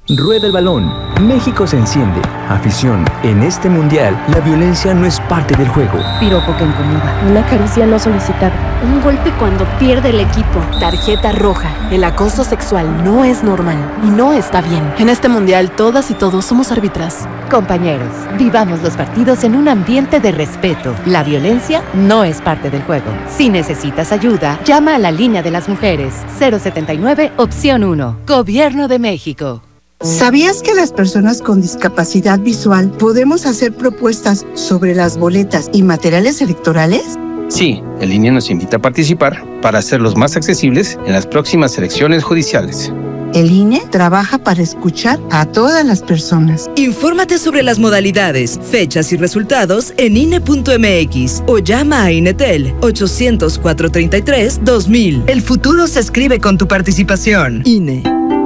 Rueda el balón. México se enciende. Afición. En este mundial, la violencia no es parte del juego. Piropo que incomoda. Una caricia no solicitada. Un golpe cuando pierde el equipo. Tarjeta roja. El acoso sexual no es normal y no está bien. En este mundial, todas y todos somos árbitras. Compañeros, vivamos los partidos en un ambiente de respeto. La violencia no es parte del juego. Si necesitas ayuda, llama a la línea de las mujeres. 079, opción 1. Gobierno de México. ¿Sabías que las personas con discapacidad visual podemos hacer propuestas sobre las boletas y materiales electorales? Sí, el INE nos invita a participar para hacerlos más accesibles en las próximas elecciones judiciales. El INE trabaja para escuchar a todas las personas. Infórmate sobre las modalidades, fechas y resultados en INE.mx o llama a INETEL 800-433-2000. El futuro se escribe con tu participación. INE.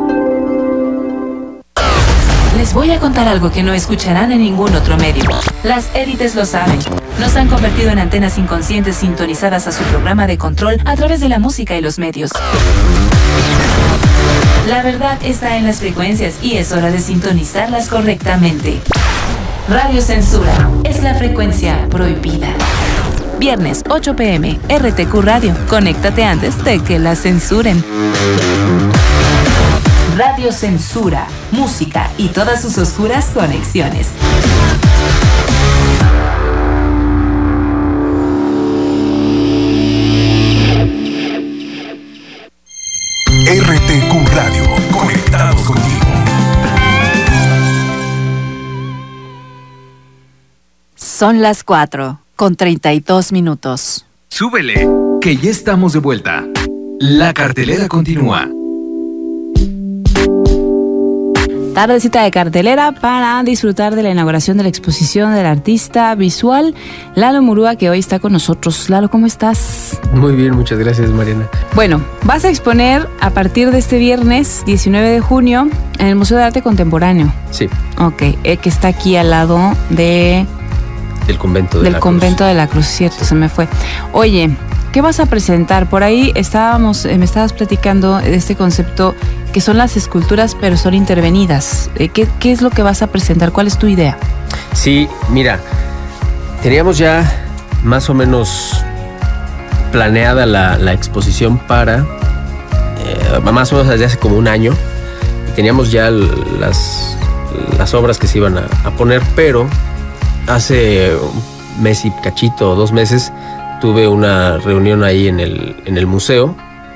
Les voy a contar algo que no escucharán en ningún otro medio. Las élites lo saben. Nos han convertido en antenas inconscientes sintonizadas a su programa de control a través de la música y los medios. La verdad está en las frecuencias y es hora de sintonizarlas correctamente. Radio Censura es la frecuencia prohibida. Viernes, 8 p.m., RTQ Radio. Conéctate antes de que la censuren. Radio Censura, música y todas sus oscuras conexiones. RTQ Radio, conectados contigo. Son las 4:32. Súbele, que ya estamos de vuelta. La cartelera continúa. Tardecita de cartelera para disfrutar de la inauguración de la exposición del artista visual Lalo Murúa, que hoy está con nosotros. Lalo, ¿cómo estás? Muy bien, muchas gracias, Mariana. Bueno, vas a exponer a partir de este viernes 19 de junio en el Museo de Arte Contemporáneo. Sí. Ok, que está aquí al lado del convento de convento de la Cruz, cierto, se me fue. Oye, ¿qué vas a presentar? Por ahí me estabas platicando de este concepto que son las esculturas, pero son intervenidas. ¿Qué es lo que vas a presentar? ¿Cuál es tu idea? Sí, mira, teníamos ya más o menos planeada la exposición para más o menos desde hace como un año. Y teníamos ya las obras que se iban a poner, pero hace un mes y cachito, 2 meses, tuve una reunión ahí en el museo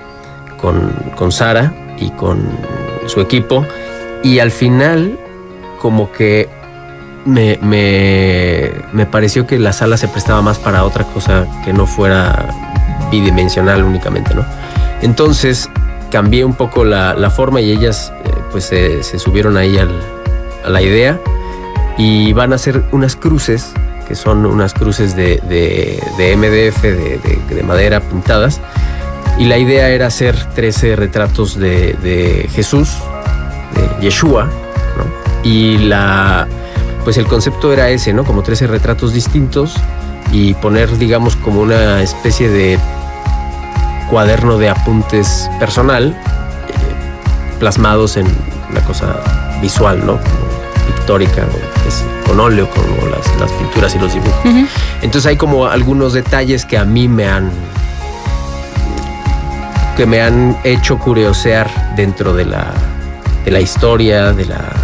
con Sara y con su equipo, y al final como que me pareció que la sala se prestaba más para otra cosa que no fuera bidimensional únicamente, ¿no? Entonces cambié un poco la forma y ellas pues se subieron ahí a la idea, y van a hacer unas cruces que son unas cruces de MDF, de madera pintadas. Y la idea era hacer 13 retratos de Jesús, de Yeshua, ¿no? Y pues el concepto era ese, ¿no? Como 13 retratos distintos y poner, digamos, como una especie de cuaderno de apuntes personal, plasmados en una cosa visual, ¿no? Como pictórica, con óleo, como las pinturas y los dibujos. Uh-huh. Entonces hay como algunos detalles que a mí me han hecho curiosear dentro de la historia, de la